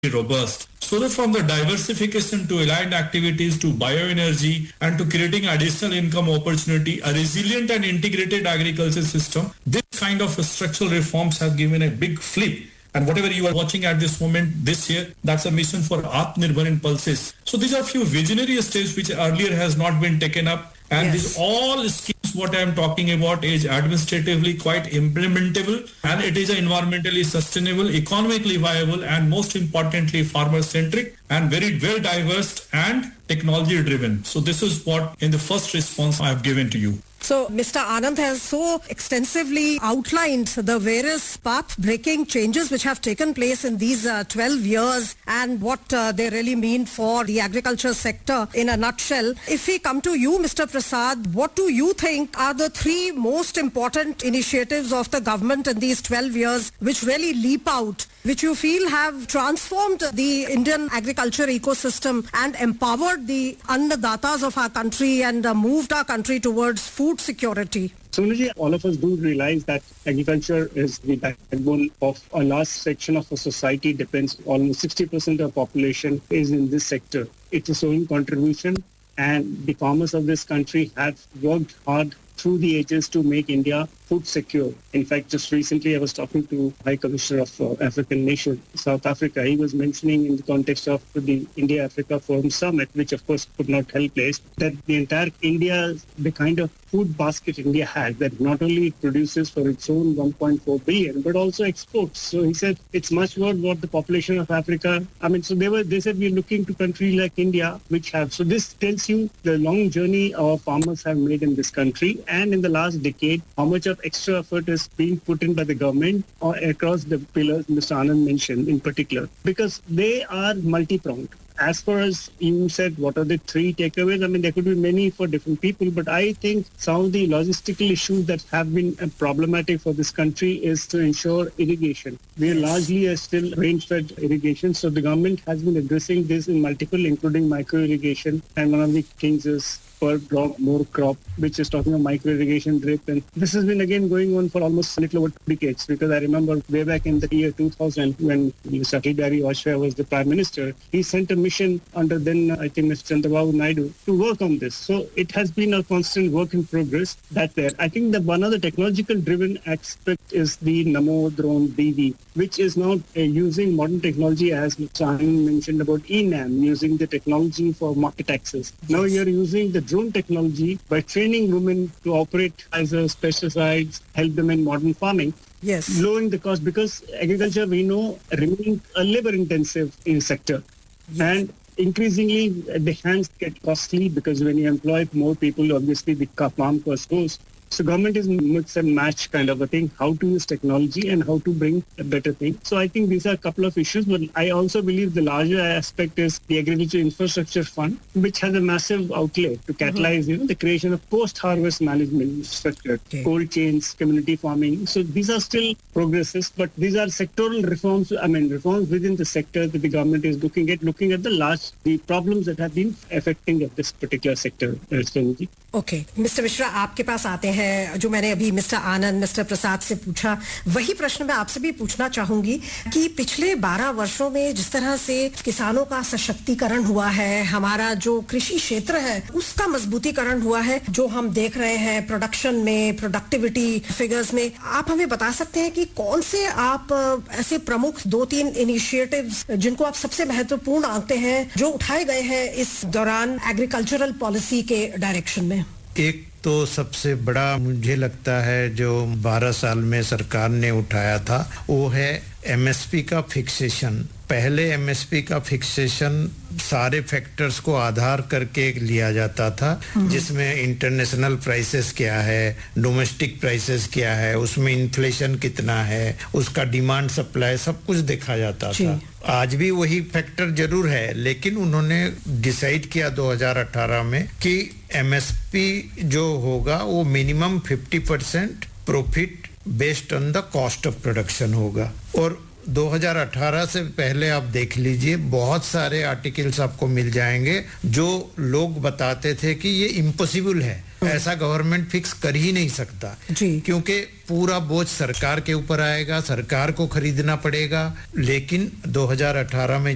robust. So that from the diversification to aligned activities to bioenergy and to creating additional income opportunity, a resilient and integrated agriculture system, this kind of structural reforms have given a big flip. And whatever you are watching at this moment, this year, that's a mission for Atmanirbhar in pulses. So these are few visionary steps which earlier has not been taken up. And these all schemes, what I am talking about, is administratively quite implementable, and it is environmentally sustainable, economically viable, and most importantly, farmer-centric and very well diverse and technology-driven. So this is what in the first response I have given to you. So, Mr. Anand has so extensively outlined the various path-breaking changes which have taken place in these 12 years and what they really mean for the agriculture sector in a nutshell. If we come to you, Mr. Prasad, what do you think are the three most important initiatives of the government in these 12 years which really leap out, which you feel have transformed the Indian agriculture ecosystem and empowered the annadatas of our country and moved our country towards food security? Sonaji, all of us do realize that agriculture is the backbone of a large section of a society. Depends almost 60% of the population is in this sector. It's a sowing contribution, and the farmers of this country have worked hard through the ages to make India food secure. In fact, just recently I was talking to High Commissioner of African Nation, South Africa. He was mentioning in the context of the India-Africa Forum Summit, which of course could not help place, that the entire India, the kind of food basket India has, that not only it produces for its own 1.4 billion, but also exports. So he said it's much more what the population of Africa, so they said we're looking to countries like India, which have. So this tells you the long journey our farmers have made in this country, and in the last decade, how much of extra effort is being put in by the government or across the pillars Mr. Anand mentioned in particular, because they are multi-pronged. As far as you said, what are the three takeaways? There could be many for different people, but I think some of the logistical issues that have been problematic for this country is to ensure irrigation. We are largely still rain-fed irrigation, so the government has been addressing this in multiple, including micro-irrigation, and one of the things is per drop, more crop, which is talking about micro-irrigation drip. And this has been again going on for almost a little over 2 decades, because I remember way back in the year 2000 when Mr. Atal Bihari Vajpayee was the Prime Minister, he sent a mission under then, I think, Mr. Chandrababu Naidu to work on this. So it has been a constant work in progress. That there. I think that one of the technological-driven aspect is the Namo Drone DV, which is now using modern technology, as Mr. Anand mentioned about ENAM, using the technology for market access. Now you're using the drone technology by training women to operate as pesticides, help them in modern farming. Yes. Lowering the cost, because agriculture, we know, remains a labor-intensive sector. Yes. And increasingly, the hands get costly, because when you employ more people, obviously the farm cost goes. So government is mix and match kind of a thing, how to use technology and how to bring a better thing. So I think these are a couple of issues, but I also believe the larger aspect is the Agriculture Infrastructure Fund, which has a massive outlay to catalyze the creation of post-harvest management structure, cold chains, community farming. So these are still progresses, but these are sectoral reforms, reforms within the sector that the government is looking at the problems that have been affecting this particular sector. Okay. Mr. Mishra, आपके पास आते हैं, जो मैंने अभी mister आनंद, mister प्रसाद से पूछा, वही प्रश्न मैं आपसे भी पूछना चाहूंगी कि पिछले 12 वर्षों में जिस तरह से किसानों का सशक्तिकरण हुआ है, हमारा जो कृषि क्षेत्र है उसका मजबूतीकरण हुआ है, जो हम देख रहे हैं प्रोडक्शन में, प्रोडक्टिविटी फिगर्स में, आप हमें बता सकते हैं कि कौन से आप ऐसे प्रमुख 2-3 इनिशिएटिव्स जिनको आप सबसे महत्वपूर्ण आंकते हैं जो उठाए गए हैं इस दौरान एग्रीकल्चरल पॉलिसी के डायरेक्शन में? एक तो सबसे बड़ा मुझे लगता है जो 12 साल में सरकार ने उठाया था, वो है एमएसपी का फिक्सेशन। पहले एमएसपी का फिक्सेशन सारे फैक्टर्स को आधार करके लिया जाता था, जिसमें इंटरनेशनल प्राइसेस क्या है, डोमेस्टिक प्राइसेस क्या है, उसमें इन्फ्लेशन कितना है, उसका डिमांड सप्लाई सब कुछ देखा जाता था। आज भी वही फैक्टर जरूर है, लेकिन उन्होंने डिसाइड किया 2018 में कि एमएसपी जो होगा वो minimum 50% profit based on the cost of production होगा। और 2018 से पहले आप देख लीजिए, बहुत सारे आर्टिकल्स आपको मिल जाएंगे जो लोग बताते थे कि ये इम्पॉसिबल है, ऐसा गवर्नमेंट फिक्स कर ही नहीं सकता, क्योंकि पूरा बोझ सरकार के ऊपर आएगा, सरकार को खरीदना पड़ेगा। लेकिन 2018 में